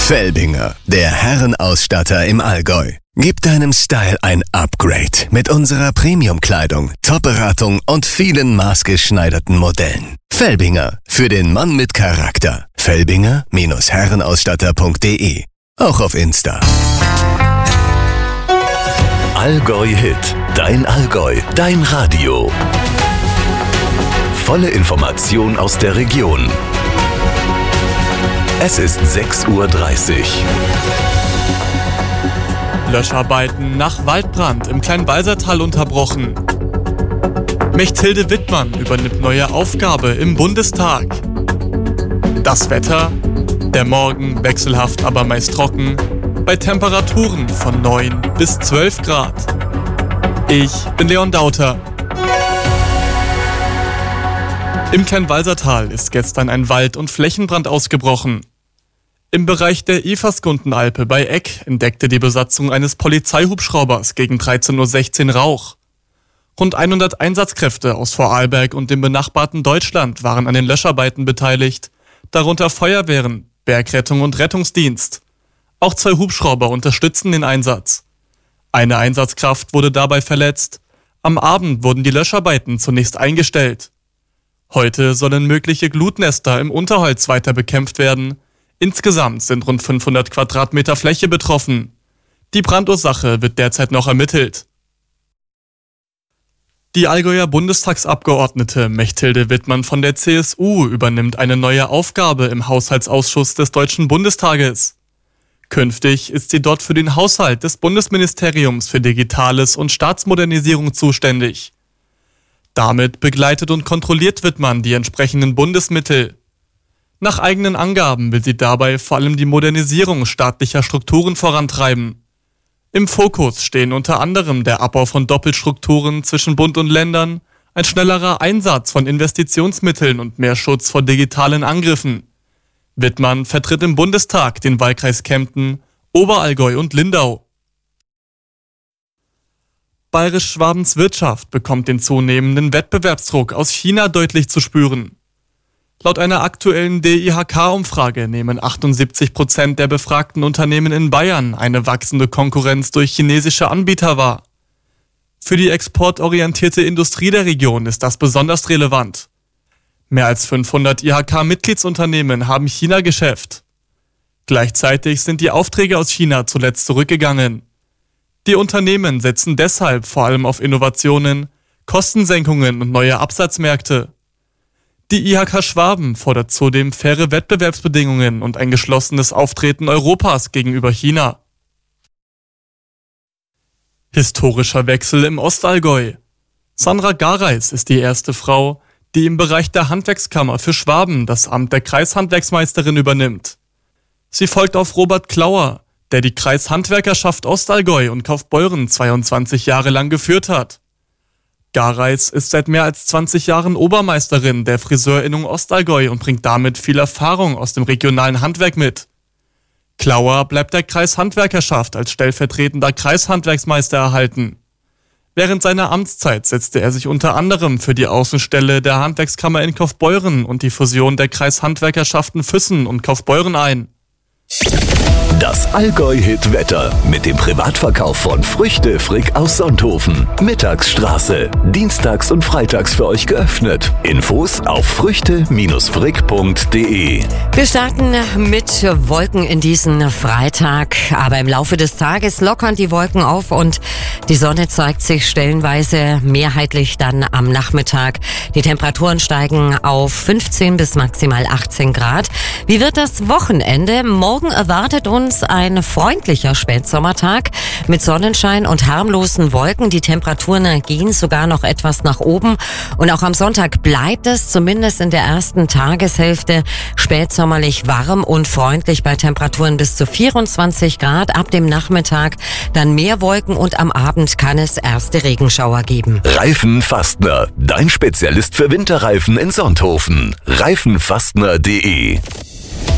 Felbinger, der Herrenausstatter im Allgäu. Gib deinem Style ein Upgrade mit unserer Premium-Kleidung, Top-Beratung und vielen maßgeschneiderten Modellen. Felbinger, für den Mann mit Charakter. Felbinger-Herrenausstatter.de. Auch auf Insta. Allgäu Hit. Dein Allgäu. Dein Radio. Volle Information aus der Region. Es ist 6:30 Uhr. Löscharbeiten nach Waldbrand im Kleinwalsertal unterbrochen. Mechthilde Wittmann übernimmt neue Aufgabe im Bundestag. Das Wetter? Der Morgen wechselhaft, aber meist trocken, bei Temperaturen von 9 bis 12 Grad. Ich bin Leon Dauter. Im Kleinwalsertal ist gestern ein Wald- und Flächenbrand ausgebrochen. Im Bereich der Eversgundenalpe bei Eck entdeckte die Besatzung eines Polizeihubschraubers gegen 13:16 Uhr Rauch. Rund 100 Einsatzkräfte aus Vorarlberg und dem benachbarten Deutschland waren an den Löscharbeiten beteiligt, darunter Feuerwehren, Bergrettung und Rettungsdienst. Auch 2 Hubschrauber unterstützen den Einsatz. Eine Einsatzkraft wurde dabei verletzt. Am Abend wurden die Löscharbeiten zunächst eingestellt. Heute sollen mögliche Glutnester im Unterholz weiter bekämpft werden. Insgesamt sind rund 500 Quadratmeter Fläche betroffen. Die Brandursache wird derzeit noch ermittelt. Die Allgäuer Bundestagsabgeordnete Mechthilde Wittmann von der CSU übernimmt eine neue Aufgabe im Haushaltsausschuss des Deutschen Bundestages. Künftig ist sie dort für den Haushalt des Bundesministeriums für Digitales und Staatsmodernisierung zuständig. Damit begleitet und kontrolliert Wittmann die entsprechenden Bundesmittel. Nach eigenen Angaben will sie dabei vor allem die Modernisierung staatlicher Strukturen vorantreiben. Im Fokus stehen unter anderem der Abbau von Doppelstrukturen zwischen Bund und Ländern, ein schnellerer Einsatz von Investitionsmitteln und mehr Schutz vor digitalen Angriffen. Wittmann vertritt im Bundestag den Wahlkreis Kempten, Oberallgäu und Lindau. Bayerisch-Schwabens Wirtschaft bekommt den zunehmenden Wettbewerbsdruck aus China deutlich zu spüren. Laut einer aktuellen DIHK-Umfrage nehmen 78% der befragten Unternehmen in Bayern eine wachsende Konkurrenz durch chinesische Anbieter wahr. Für die exportorientierte Industrie der Region ist das besonders relevant. Mehr als 500 IHK-Mitgliedsunternehmen haben China-Geschäft. Gleichzeitig sind die Aufträge aus China zuletzt zurückgegangen. Die Unternehmen setzen deshalb vor allem auf Innovationen, Kostensenkungen und neue Absatzmärkte. Die IHK Schwaben fordert zudem faire Wettbewerbsbedingungen und ein geschlossenes Auftreten Europas gegenüber China. Historischer Wechsel im Ostallgäu. Sandra Gareis ist die erste Frau, die im Bereich der Handwerkskammer für Schwaben das Amt der Kreishandwerksmeisterin übernimmt. Sie folgt auf Robert Klauer, der die Kreishandwerkerschaft Ostallgäu und Kaufbeuren 22 Jahre lang geführt hat. Gareis ist seit mehr als 20 Jahren Obermeisterin der Friseurinnung Ostallgäu und bringt damit viel Erfahrung aus dem regionalen Handwerk mit. Klauer bleibt der Kreishandwerkerschaft als stellvertretender Kreishandwerksmeister erhalten. Während seiner Amtszeit setzte er sich unter anderem für die Außenstelle der Handwerkskammer in Kaufbeuren und die Fusion der Kreishandwerkerschaften Füssen und Kaufbeuren ein. Das Allgäu-Hit-Wetter mit dem Privatverkauf von Früchte Frick aus Sonthofen. Mittagsstraße. Dienstags und freitags für euch geöffnet. Infos auf früchte-frick.de. Wir starten mit Wolken in diesen Freitag. Aber im Laufe des Tages lockern die Wolken auf und die Sonne zeigt sich stellenweise mehrheitlich dann am Nachmittag. Die Temperaturen steigen auf 15 bis maximal 18 Grad. Wie wird das Wochenende? Morgen erwartet uns ein freundlicher Spätsommertag mit Sonnenschein und harmlosen Wolken. Die Temperaturen gehen sogar noch etwas nach oben. Und auch am Sonntag bleibt es zumindest in der ersten Tageshälfte spätsommerlich warm und freundlich bei Temperaturen bis zu 24 Grad. Ab dem Nachmittag dann mehr Wolken und am Abend kann es erste Regenschauer geben. Reifenfastner, dein Spezialist für Winterreifen in Sonthofen. Reifenfastner.de.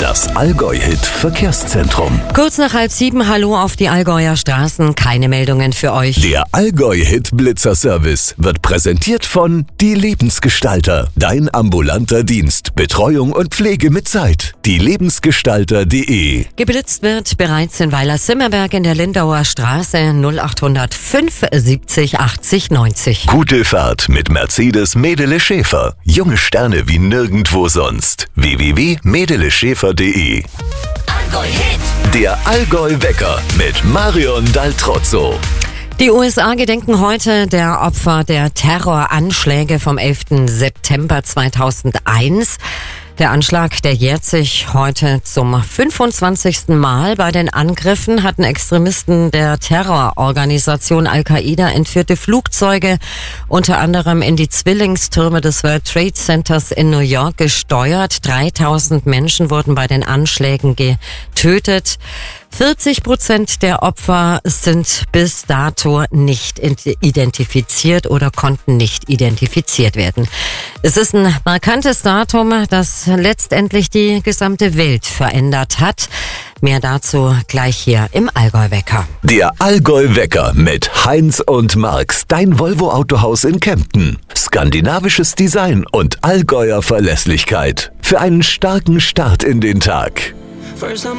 Das Allgäu-Hit Verkehrszentrum. Kurz nach 6:30, hallo auf die Allgäuer Straßen. Keine Meldungen für euch. Der Allgäu-Hit Blitzer-Service wird präsentiert von Die Lebensgestalter. Dein ambulanter Dienst. Betreuung und Pflege mit Zeit. dielebensgestalter.de. Geblitzt wird bereits in Weiler-Simmerberg in der Lindauer Straße 0800 570 80 90. Gute Fahrt mit Mercedes Medele Schäfer. Junge Sterne wie nirgendwo sonst. www.medeleschäfer.de. Der Allgäu-Wecker mit Marion Daltrozzo. Die USA gedenken heute der Opfer der Terroranschläge vom 11. September 2001. Der Anschlag, der jährt sich heute zum 25. Mal. Bei den Angriffen hatten Extremisten der Terrororganisation Al-Qaida entführte Flugzeuge unter anderem in die Zwillingstürme des World Trade Centers in New York gesteuert. 3000 Menschen wurden bei den Anschlägen getötet. 40% der Opfer sind bis dato nicht identifiziert oder konnten nicht identifiziert werden. Es ist ein markantes Datum, das letztendlich die gesamte Welt verändert hat. Mehr dazu gleich hier im Allgäu-Wecker. Der Allgäu-Wecker mit Heinz und Marx, dein Volvo-Autohaus in Kempten. Skandinavisches Design und Allgäuer Verlässlichkeit. Für einen starken Start in den Tag. First I'm